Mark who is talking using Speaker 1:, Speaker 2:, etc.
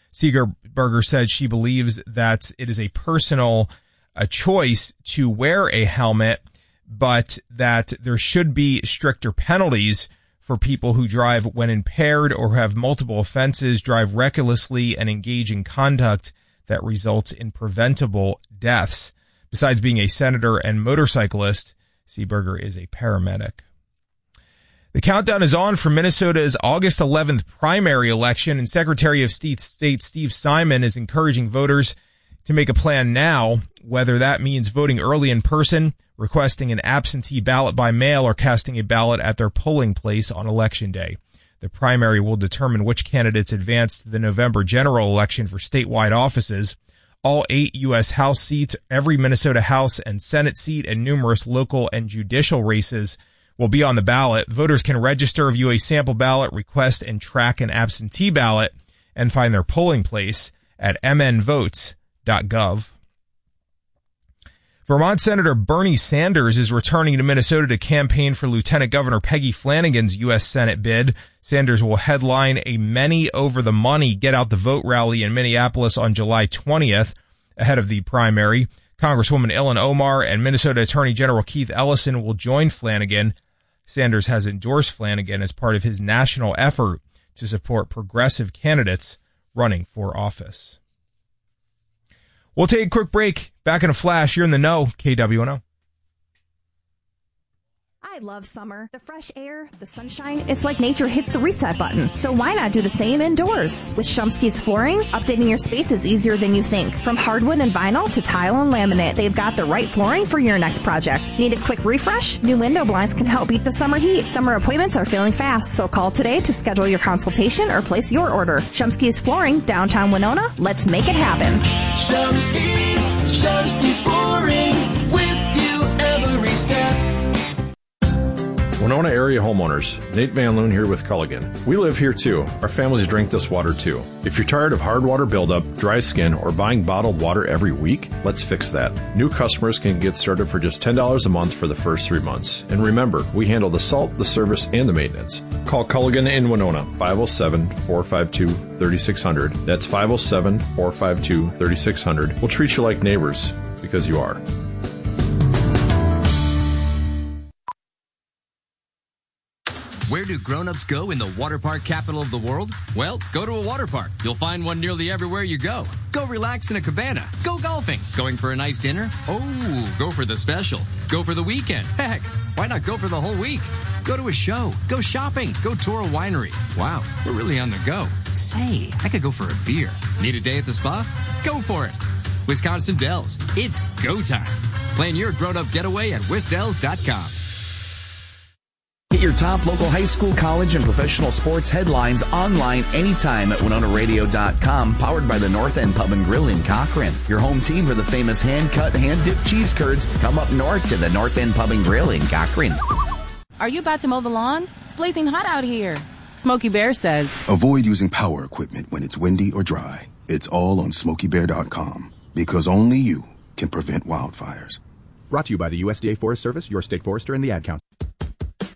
Speaker 1: Seegerberger said she believes that it is a personal choice to wear a helmet, but that there should be stricter penalties for people who drive when impaired or have multiple offenses, drive recklessly, and engage in conduct that results in preventable deaths. Besides being a senator and motorcyclist, Seeberger is a paramedic. The countdown is on for Minnesota's August 11th primary election, and Secretary of State Steve Simon is encouraging voters to make a plan now, whether that means voting early in person, requesting an absentee ballot by mail, or casting a ballot at their polling place on Election Day. The primary will determine which candidates advance to the November general election for statewide offices. All 8 U.S. House seats, every Minnesota House and Senate seat, and numerous local and judicial races will be on the ballot. Voters can register, view a sample ballot, request and track an absentee ballot, and find their polling place at mnvotes.gov. Vermont Senator Bernie Sanders is returning to Minnesota to campaign for Lieutenant Governor Peggy Flanagan's U.S. Senate bid. Sanders will headline a many over the money Get Out the Vote rally in Minneapolis on July 20th, ahead of the primary. Congresswoman Ilhan Omar and Minnesota Attorney General Keith Ellison will join Flanagan. Sanders has endorsed Flanagan as part of his national effort to support progressive candidates running for office. We'll take a quick break. Back in a flash. You're in the know, KWNO.
Speaker 2: I love summer. The fresh air, the sunshine, it's like nature hits the reset button. So why not do the same indoors? With Shumsky's Flooring, updating your space is easier than you think. From hardwood and vinyl to tile and laminate, they've got the right flooring for your next project. Need a quick refresh? New window blinds can help beat the summer heat. Summer appointments are filling fast, so call today to schedule your consultation or place your order. Shumsky's Flooring, downtown Winona. Let's make it happen.
Speaker 3: Shumsky's Flooring, with you every step.
Speaker 4: Winona area homeowners, Nate Van Loon here with Culligan. We live here too. Our families drink this water too. If you're tired of hard water buildup, dry skin, or buying bottled water every week, let's fix that. New customers can get started for just $10 a month for the first 3 months. And remember, we handle the salt, the service, and the maintenance. Call Culligan in Winona, 507-452-3600. That's 507-452-3600. We'll treat you like neighbors, because you are.
Speaker 5: Where do grown-ups go in the water park capital of the world? Well, go to a water park. You'll find one nearly everywhere you go. Go relax in a cabana. Go golfing. Going for a nice dinner? Oh, go for the special. Go for the weekend. Heck, why not go for the whole week? Go to a show. Go shopping. Go tour a winery. Wow, we're really on the go. Say, I could go for a beer. Need a day at the spa? Go for it. Wisconsin Dells. It's go time. Plan your grown-up getaway at wisdells.com.
Speaker 6: Get your top local high school, college, and professional sports headlines online anytime at WinonaRadio.com, powered by the North End Pub and Grill in Cochrane. Your home team for the famous hand-cut, hand-dipped cheese curds. Come up north to the North End Pub and Grill in Cochrane.
Speaker 7: Are you about to mow the lawn? It's blazing hot out here. Smokey Bear says,
Speaker 8: avoid using power equipment when it's windy or dry. It's all on SmokeyBear.com, because only you can prevent wildfires.
Speaker 9: Brought to you by the USDA Forest Service, your state forester, and the Ad Council.